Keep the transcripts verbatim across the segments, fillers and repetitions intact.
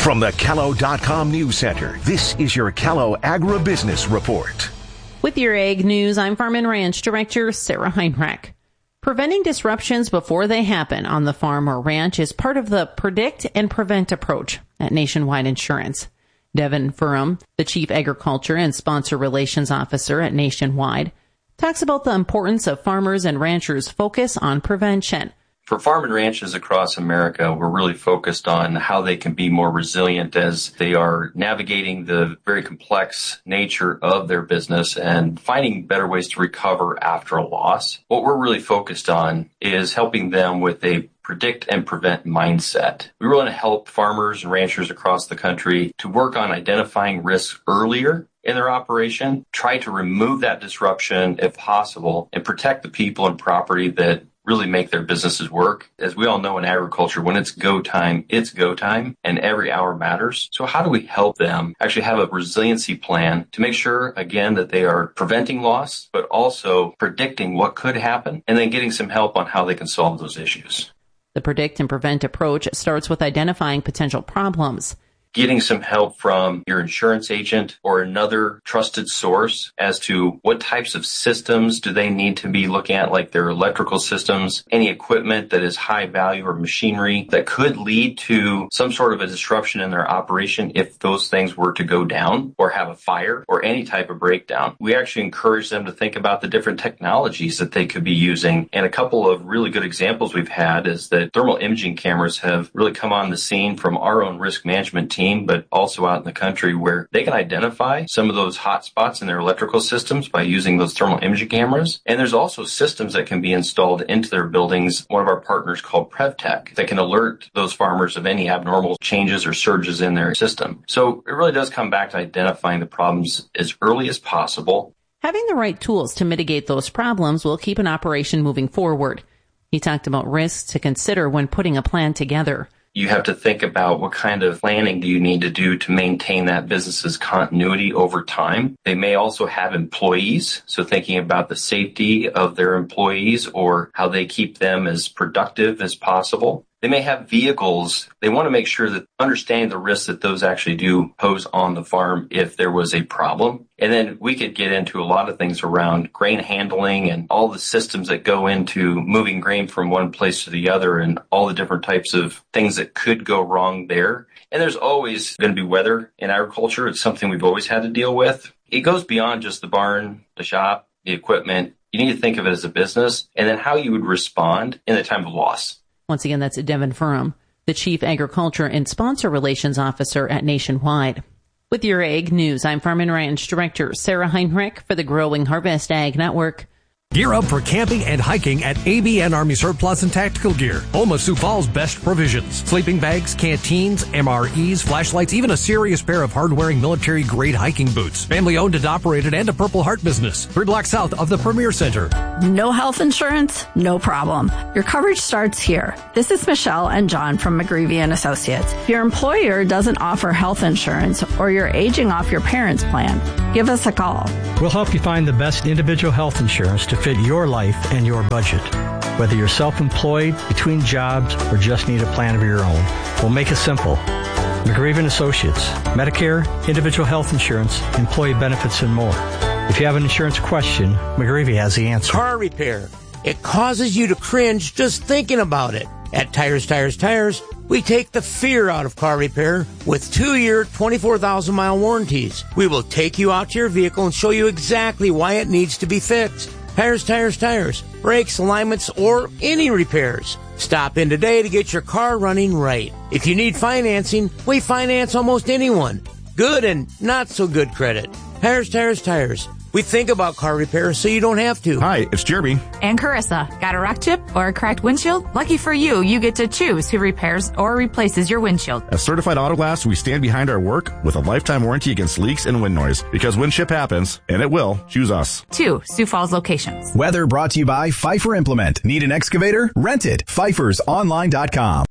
From the Callow dot com News Center, this is your Callow Agribusiness Report. With your ag news, I'm Farm and Ranch Director Sarah Heinrich. Preventing disruptions before they happen on the farm or ranch is part of the predict and prevent approach at Nationwide Insurance. Devin Furham, the Chief Agriculture and Sponsor Relations Officer at Nationwide, talks about the importance of farmers and ranchers' focus on prevention. For farm and ranches across America, we're really focused on how they can be more resilient as they are navigating the very complex nature of their business and finding better ways to recover after a loss. What we're really focused on is helping them with a predict and prevent mindset. We really want to help farmers and ranchers across the country to work on identifying risks earlier in their operation, try to remove that disruption if possible, and protect the people and property that really make their businesses work. As we all know in agriculture, when it's go time, it's go time, and every hour matters. So how do we help them actually have a resiliency plan to make sure, again, that they are preventing loss, but also predicting what could happen, and then getting some help on how they can solve those issues? The predict and prevent approach starts with identifying potential problems. Getting some help from your insurance agent or another trusted source as to what types of systems do they need to be looking at, like their electrical systems, any equipment that is high value or machinery that could lead to some sort of a disruption in their operation if those things were to go down or have a fire or any type of breakdown. We actually encourage them to think about the different technologies that they could be using. And a couple of really good examples we've had is that thermal imaging cameras have really come on the scene from our own risk management team, but also out in the country, where they can identify some of those hot spots in their electrical systems by using those thermal imaging cameras. And there's also systems that can be installed into their buildings. One of our partners called PrevTech that can alert those farmers of any abnormal changes or surges in their system. So it really does come back to identifying the problems as early as possible. Having the right tools to mitigate those problems will keep an operation moving forward. He talked about risks to consider when putting a plan together. You have to think about what kind of planning do you need to do to maintain that business's continuity over time. They may also have employees, so thinking about the safety of their employees or how they keep them as productive as possible. They may have vehicles. They want to make sure that understanding the risks that those actually do pose on the farm if there was a problem. And then we could get into a lot of things around grain handling and all the systems that go into moving grain from one place to the other and all the different types of things that could go wrong there. And there's always going to be weather in agriculture. It's something we've always had to deal with. It goes beyond just the barn, the shop, the equipment. You need to think of it as a business and then how you would respond in the time of loss. Once again, that's Devin Furham, the Chief Agriculture and Sponsor Relations Officer at Nationwide. With your ag news, I'm Farm and Ranch Director Sarah Heinrich for the Growing Harvest Ag Network. Gear up for camping and hiking at A B N Army Surplus and Tactical Gear. Home of Sioux Falls' best provisions. Sleeping bags, canteens, M R Es, flashlights, even a serious pair of hard-wearing military-grade hiking boots. Family-owned and operated and a Purple Heart business. Three blocks south of the Premier Center. No health insurance? No problem. Your coverage starts here. This is Michelle and John from McGreevy and Associates. If your employer doesn't offer health insurance or you're aging off your parents' plan, give us a call. We'll help you find the best individual health insurance to fit your life and your budget. Whether you're self-employed, between jobs, or just need a plan of your own, we'll make it simple. McGreevy and Associates, Medicare, individual health insurance, employee benefits, and more. If you have an insurance question, McGreevy has the answer. Car repair. It causes you to cringe just thinking about it. At Tires, Tires, Tires, we take the fear out of car repair with two-year, twenty-four thousand mile warranties. We will take you out to your vehicle and show you exactly why it needs to be fixed. Tires, Tires, Tires, brakes, alignments, or any repairs. Stop in today to get your car running right. If you need financing, we finance almost anyone. Good and not so good credit. Tires, Tires, Tires. We think about car repairs so you don't have to. Hi, it's Jeremy. And Carissa. Got a rock chip or a cracked windshield? Lucky for you, you get to choose who repairs or replaces your windshield. At Certified Auto Glass, we stand behind our work with a lifetime warranty against leaks and wind noise. Because when ship happens, and it will, choose us. Two Sioux Falls locations. Weather brought to you by Pfeiffer Implement. Need an excavator? Rent it. Pfeiffer's Online dot com.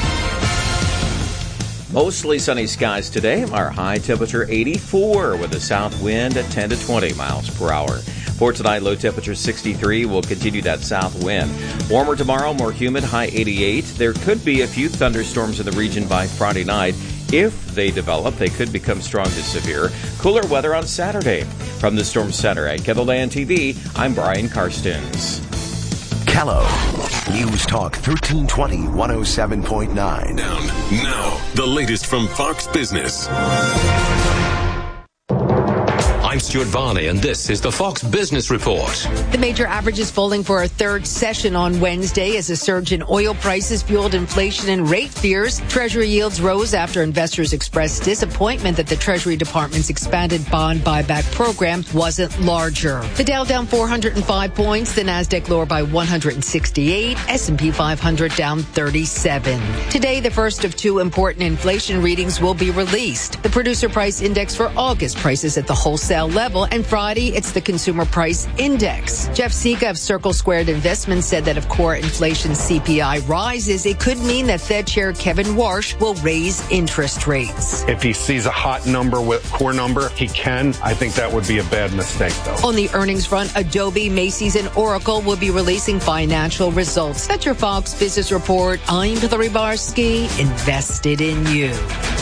Mostly sunny skies today. Our high temperature eighty-four with a south wind at ten to twenty miles per hour. For tonight, low temperature sixty-three. We'll continue that south wind. Warmer tomorrow, more humid, high eighty-eight. There could be a few thunderstorms in the region by Friday night. If they develop, they could become strong to severe. Cooler weather on Saturday. From the Storm Center at KENDLE-DAN T V, I'm Brian Karstens. Callow. News Talk thirteen twenty, one oh seven point nine. Down. Now, the latest from Fox Business. I'm Stuart Varney, and this is the Fox Business Report. The major averages falling for a third session on Wednesday as a surge in oil prices fueled inflation and rate fears. Treasury yields rose after investors expressed disappointment that the Treasury Department's expanded bond buyback program wasn't larger. The Dow down four hundred five points, the Nasdaq lower by one hundred sixty-eight, S and P five hundred down thirty-seven. Today, the first of two important inflation readings will be released. The Producer Price Index for August prices at the wholesale level, and Friday it's the Consumer Price Index. Jeff Sika of Circle Squared Investments said that if core inflation C P I rises, it could mean that Fed Chair Kevin Warsh will raise interest rates. If he sees a hot number with core number, he can. I think that would be a bad mistake, though. On the earnings front, Adobe, Macy's, and Oracle will be releasing financial results. That's your Fox Business Report. I'm Hillary Barsky, invested in you.